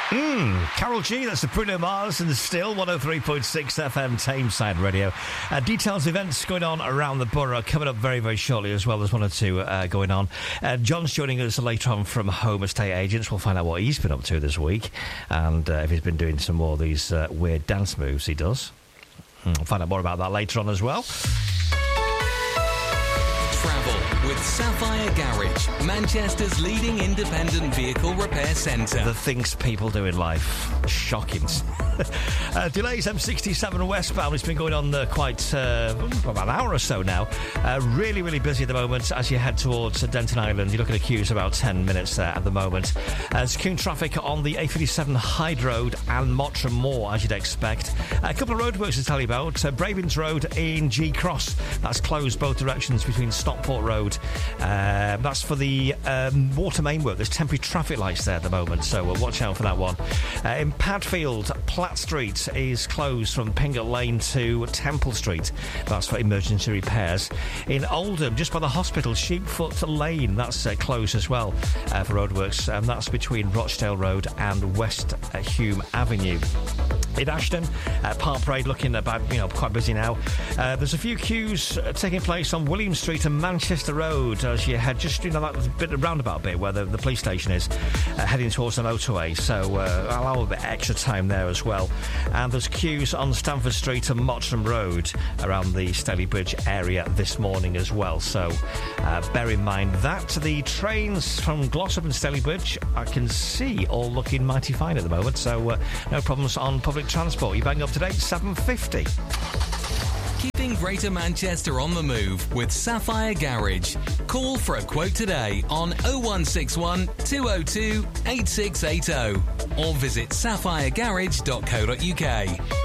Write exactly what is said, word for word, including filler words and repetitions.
Mm, Carol G, that's the Bruno Mars and Still, one oh three point six F M Tameside Radio. Uh, details, events going on around the borough coming up very, very shortly as well. There's one or two uh, going on. Uh, John's joining us later on from Home Estate Agents. We'll find out what he's been up to this week and uh, if he's been doing some more of these uh, weird dance moves he does. Mm, we'll find out more about that later on as well. Travel with Sapphire Garage, Manchester's leading independent vehicle repair centre. The things people do in life. Shocking. uh, delays M sixty-seven westbound. It's been going on uh, quite uh, about an hour or so now. Uh, really, really busy at the moment as you head towards uh, Denton Island. You're looking at queues about ten minutes there at the moment. Uh, there's queuing traffic on the A fifty-seven Hyde Road and Mottram Moor, as you'd expect. Uh, a couple of roadworks to tell you about. Uh, Bravins Road in G Cross. That's closed both directions between Stockport Road. Uh, that's for the um, water main work. There's temporary traffic lights there at the moment, so uh, watch out for that one. Uh, in Padfield, Platt Street is closed from Pingott Lane to Temple Street. That's for emergency repairs. In Oldham, just by the hospital, Sheepfoot Lane, that's uh, closed as well uh, for roadworks, and that's between Rochdale Road and West uh, Hume Avenue. In Ashton, uh, Park Parade looking about, you know, quite busy now. Uh, there's a few queues uh, taking place on William Street and Manchester Road as you head just, you know, that bit of roundabout bit where the, the police station is, uh, heading towards the motorway. So uh, allow a bit extra time there as well. And there's queues on Stamford Street and Mottram Road around the Staley Bridge area this morning as well. So uh, bear in mind that. The trains from Glossop and Staley Bridge, I can see all looking mighty fine at the moment. So uh, no problems on public transport. You bang up to date, seven fifty. Keeping Greater Manchester on the move with Sapphire Garage. Call for a quote today on oh one six one, two oh two, eight six eight oh or visit sapphire garage dot co dot uk.